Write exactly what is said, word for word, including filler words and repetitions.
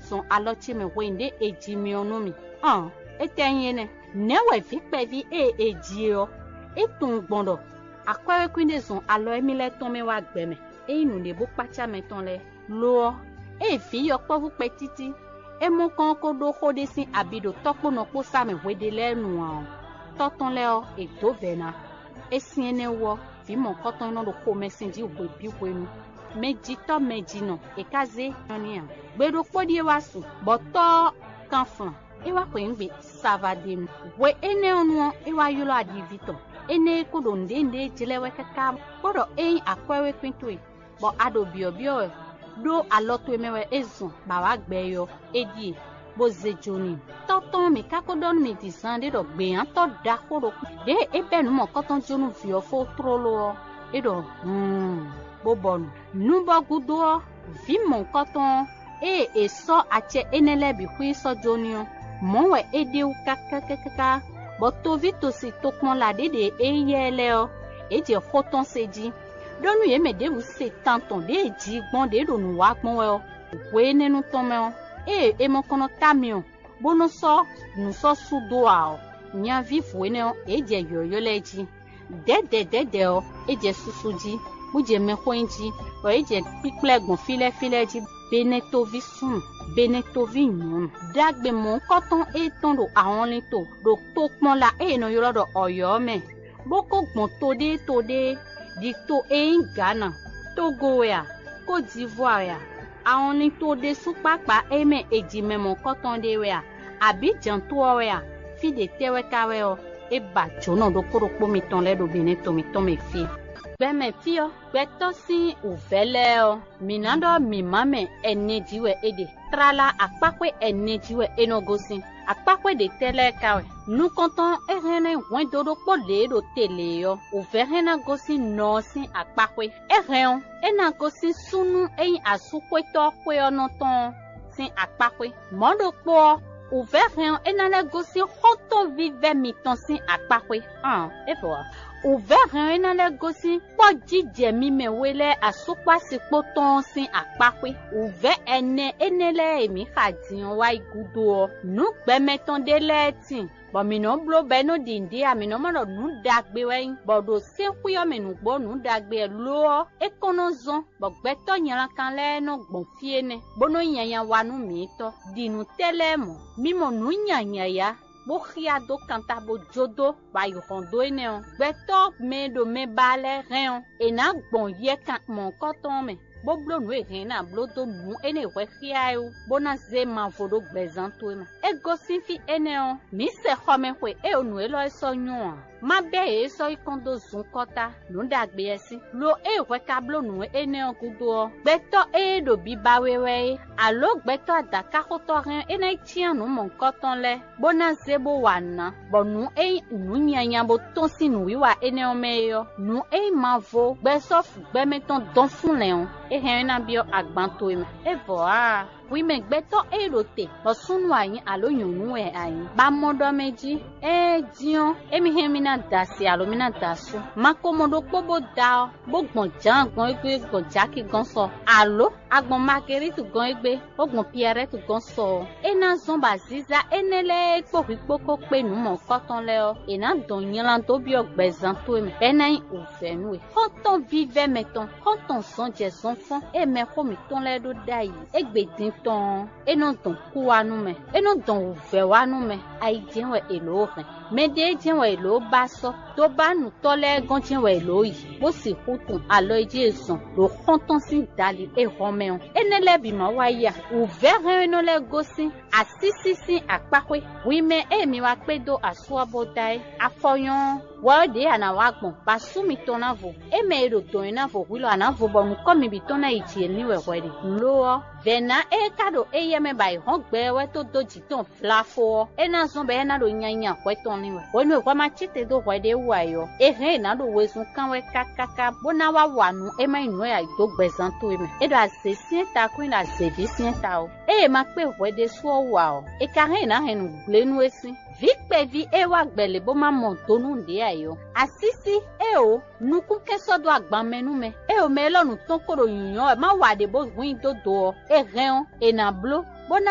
son alochi me wende eji mi onomi ah etenyene newe vikpevi e eji o etun gbondo akwere kwinde son alo emile ton me wa gbeme e inu ne bo pacha meton le lo e fi yo povu petiti e mo kan ko do kode sin abido topo no po sa me wede lenu an toton le o e do vena e siene wo fi mo koton no do ko mesin di we bi wenu meji to meji no e kaze oni an gbedo podi wa su boto kan fun e wa ko ngbe savadem we ene onu e wa yulo adi vito ene ko do ndende jilewe kaka bodo e akwewe kwintwe bo ado bio bio do aloto emewe ezun ba wa gbeyo edi bo zejoni toton mi kakodon mi disande do gbe an to da koro de e benu mo koton jonu fi ofo trolo e do hmm bo bon nu bo gudo vi mon koton e e so ache enele bi hu so jonio mo we ede u kakakaka bo to vito si tokmon la de de e yele o e je koton seji donu ye me de bu se tanton de ji gbon de do nu wa gbon we o we nenu ton me o e e mo kono tamio bono so nu so sudo a o nya vi fu ne o e je yoyo leji de de de de o e je susuji bu je me koinji o e je piplegun file file ji beneto vi sun beneto vi nyun dagbe mo koton e ton do awon lito do to pon la e no yoro do oyo me boko gbon to de to de di to e Ghana Togo ya Côte d'Ivoire ya àwọn ni to de supapa eme eji memo koton de we Abidjan to we fi de tewe kawe o e ba jono do koropo mi ton le do beneto mi ton me fi gbe me fi o gbe to si uvele o minando mi mame eneji we ede trala apakwe eneji we enogosin apakwe de tele kawe nu konton e rene wen dodo po le do tele yo uverena gosi no sin apakwe e ren e na gosi sunu e asukwe to kwe onoton sin apakwe modo po uveren e na le gosi hoto vive miton sin apakwe ah e po uveren e na le gosi po jije mi me wele asukwa sipo ton sin apakwe uve ene enele emi khadin wa igudo nu gbe meton de letin bo mi no blo be no dinde ami no mo nu dagbe we bo do se kuyo me nu gbo nu dagbe lo e kono zon bo gbe to yan kan le no gbon fie ne bo no yan wa nu mi to dinu telemo mi mo nu yan ya bo khia do kanta bo jodo ba yo hondo ene o gbe to me do me bale ren e na gbon ye kan mon koton me bo blo nu e ren na blo do nu ene we khia yo bo na ze ma vodo gbezanto ma e gosin fi ene o mi se khome kwe e onu e lo so nyun ma be e so ikondo zun kota nu dagbe esi lo e we ka blo nu ene o kudo gbe to e do bi ba wewe alo gbe to adaka ko to ren ene tian nu mon koton le bo na ze bo wana bo nu e nu nyanya bo ton sinu wiwa ene o meyo nu e ma vo gbe so fu gbe meton don fun le on e hen na bio agbanto e e vo a oui me gbe to e rote bo sunu ayin aloyun nu e ayin ba modo meji e dion e mi hen mi na dasi alo mi na dasu makomodo pobo da bo gbon jan gbon egbe gbon jaki gan so alo agbon makeri tu gan egbe ogbon pierre tu gan so e na zon baziza enele pokipoko pe nu mo koton le o e na don yan to bi ogbezan to me e na o fe nu e konton vive meton konton son je son fon e me ko mi ton le do dai egbe din ton e no don ku wa nu me e no don o fe wa nu me ai jenwe elo ren me de jenwe elo ba so to ba nu to le gan jenwe elo yi bo si kutun alo ejesun lo konton si dali e homeon enele bi ma wa ya o veren no le gosin asisisi apakwe wi me e mi wa pe do asuobo dai afoyon wa de ana wa gbon ba sumi to na vo e me ro to na vo wi lo ana vo bo nu ko mi bi to na iti ni we we lo vena e kado e ye me bai hon gbe we to doji ton flafo e na zon be na do nyanya kwe ton ni we wo nu kwa ma chite do we de wa yo e he na do we sun kan we kakaka bo na wa wanu e ma inu ya do gbezan to me e do asesi ta queen la service ta o e ma pe we de so wa o e ka he na he nu gle nu esi vikpe vi e wa gbele bo ma mo tonu nde ayo asisi e o nuku ke sodo agban menu me e o me lonu ton koro yunyan e ma wa de bo win dodo e ren e na blo